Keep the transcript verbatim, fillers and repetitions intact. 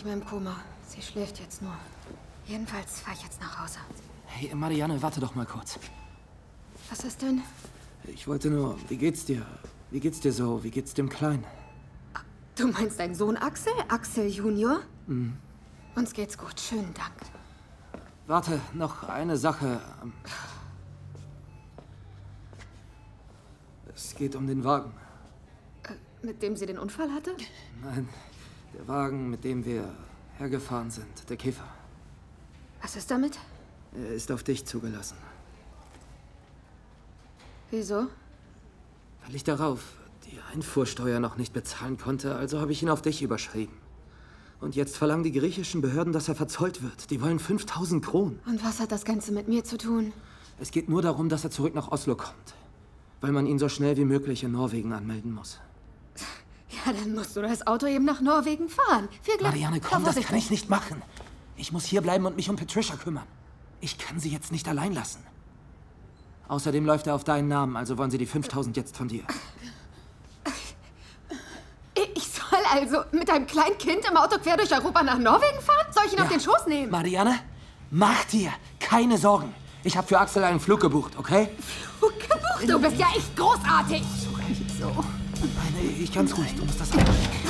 nicht mehr im Koma. Sie schläft jetzt nur. Jedenfalls fahre ich jetzt nach Hause. Hey, Marianne, warte doch mal kurz. Was ist denn? Ich wollte nur, wie geht's dir? Wie geht's dir so? Wie geht's dem Kleinen? Du meinst deinen Sohn Axel? Axel Junior? Mhm. Uns geht's gut. Schönen Dank. Warte, noch eine Sache. Es geht um den Wagen. Äh, mit dem sie den Unfall hatte? Nein, der Wagen, mit dem wir hergefahren sind. Der Käfer. Was ist damit? Er ist auf dich zugelassen. Wieso? Weil ich darauf die Einfuhrsteuer noch nicht bezahlen konnte, also habe ich ihn auf dich überschrieben. Und jetzt verlangen die griechischen Behörden, dass er verzollt wird. Die wollen fünftausend Kronen. Und was hat das Ganze mit mir zu tun? Es geht nur darum, dass er zurück nach Oslo kommt. Weil man ihn so schnell wie möglich in Norwegen anmelden muss. Ja, dann musst du das Auto eben nach Norwegen fahren. Viel Glück. Marianne, komm, das kann ich nicht machen. Ich muss hier bleiben und mich um Patricia kümmern. Ich kann sie jetzt nicht allein lassen. Außerdem läuft er auf deinen Namen, also wollen sie die fünftausend jetzt von dir. Ich soll also mit einem kleinen Kind im Auto quer durch Europa nach Norwegen fahren? Soll ich ihn Ja. auf den Schoß nehmen? Marianne, mach dir keine Sorgen. Ich habe für Axel einen Flug gebucht, okay? Flug gebucht? Du bist ja echt großartig. So. Nein, ich kann's ruhig. Du musst das einfach.